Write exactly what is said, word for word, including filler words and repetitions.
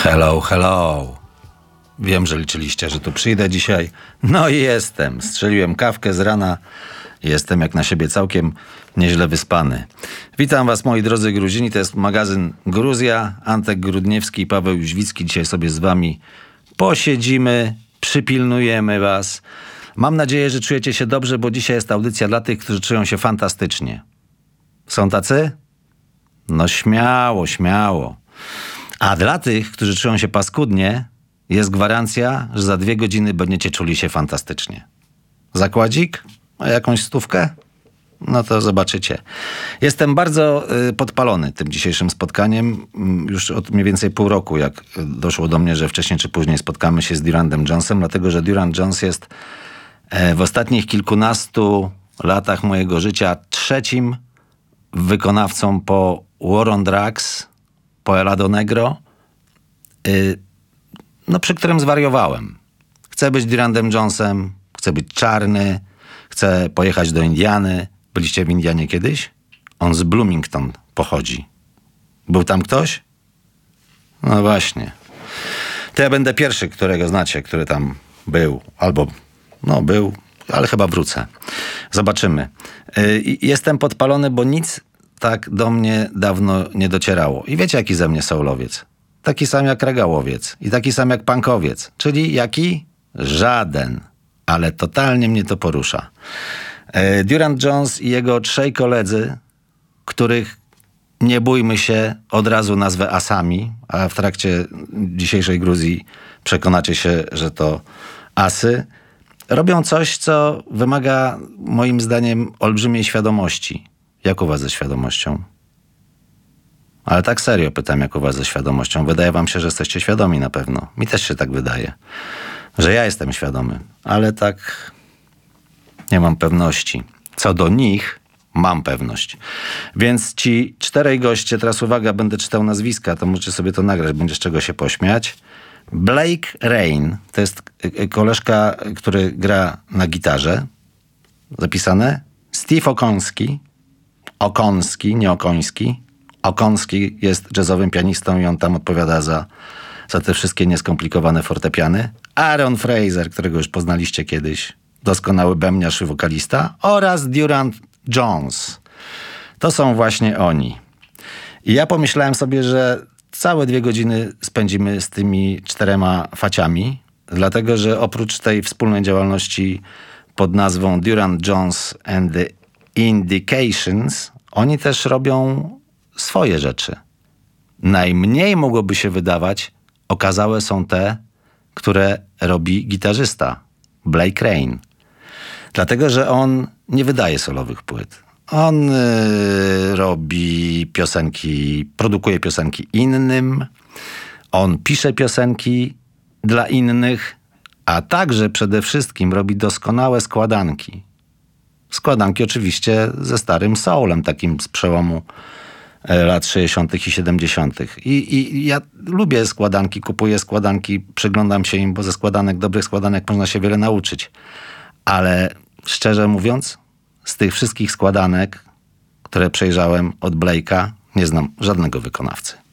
Hello, hello. Wiem, że liczyliście, że tu przyjdę dzisiaj. No i jestem. Strzeliłem kawkę z rana. Jestem jak na siebie całkiem nieźle wyspany. Witam was, moi drodzy Gruzini. To jest magazyn Gruzja. Antek Grudniewski i Paweł Jóźwicki. Dzisiaj sobie z wami posiedzimy, przypilnujemy was. Mam nadzieję, że czujecie się dobrze, bo dzisiaj jest audycja dla tych, którzy czują się fantastycznie. Są tacy? No śmiało, śmiało. A dla tych, którzy czują się paskudnie, jest gwarancja, że za dwie godziny będziecie czuli się fantastycznie. Zakładzik? A jakąś stówkę? No to zobaczycie. Jestem bardzo y, podpalony tym dzisiejszym spotkaniem. Już od mniej więcej pół roku, jak doszło do mnie, że wcześniej czy później spotkamy się z Durandem Jonesem, dlatego że Durand Jones jest e, w ostatnich kilkunastu latach mojego życia trzecim wykonawcą po War on Drugs, po Helado Negro, yy, no przy którym zwariowałem. Chcę być Durandem Jonesem, chcę być czarny, chcę pojechać do Indiany. Byliście w Indianie kiedyś? On z Bloomington pochodzi. Był tam ktoś? No właśnie. To ja będę pierwszy, którego znacie, który tam był. Albo, no był, ale chyba wrócę. Zobaczymy. Yy, jestem podpalony, bo nic tak do mnie dawno nie docierało. I wiecie, jaki ze mnie soulowiec? Taki sam jak regałowiec. I taki sam jak punkowiec. Czyli jaki? Żaden. Ale totalnie mnie to porusza. E, Durand Jones i jego trzej koledzy, których, nie bójmy się, od razu nazwę asami, a w trakcie dzisiejszej Gruzji przekonacie się, że to asy, robią coś, co wymaga moim zdaniem olbrzymiej świadomości. Jak u was ze świadomością? Ale tak serio pytam, jak u was ze świadomością. Wydaje wam się, że jesteście świadomi na pewno. Mi też się tak wydaje. Że ja jestem świadomy. Ale tak nie mam pewności. Co do nich mam pewność. Więc ci czterej goście, teraz uwaga, będę czytał nazwiska, to możecie sobie to nagrać, będzie z czego się pośmiać. Blake Rain, to jest koleżka, który gra na gitarze. Zapisane? Steve Okonski. Okonski, nie Okoński. Okonski jest jazzowym pianistą i on tam odpowiada za, za te wszystkie nieskomplikowane fortepiany. Aaron Fraser, którego już poznaliście kiedyś, doskonały bębniarz i wokalista, oraz Durand Jones. To są właśnie oni. I ja pomyślałem sobie, że całe dwie godziny spędzimy z tymi czterema faciami, dlatego że oprócz tej wspólnej działalności pod nazwą Durand Jones and the Indications, oni też robią swoje rzeczy. Najmniej mogłoby się wydawać, okazałe są te, które robi gitarzysta Blake Rain. Dlatego, że on nie wydaje solowych płyt. On yy, robi piosenki, produkuje piosenki innym, on pisze piosenki dla innych, a także przede wszystkim robi doskonałe składanki. Składanki oczywiście ze starym soulem, takim z przełomu lat sześćdziesiątych i siedemdziesiątych. I, I ja lubię składanki, kupuję składanki, przyglądam się im, bo ze składanek, dobrych składanek można się wiele nauczyć. Ale szczerze mówiąc, z tych wszystkich składanek, które przejrzałem od Blake'a, nie znam żadnego wykonawcy.